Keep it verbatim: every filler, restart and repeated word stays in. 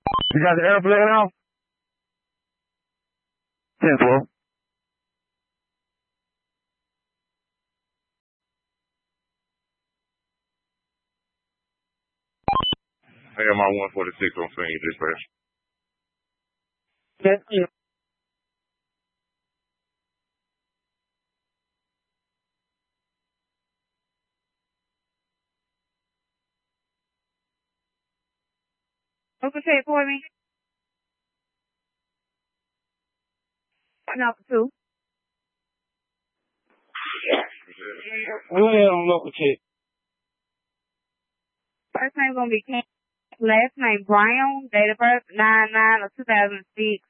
You got the airplane off? ten four. I got my one forty-six on screen, dispatch. Yes, sir. Open tape for me. Number two. We went ahead on local check. First name gonna be Ken. Last name Brown. Date of birth nine nine of two thousand six.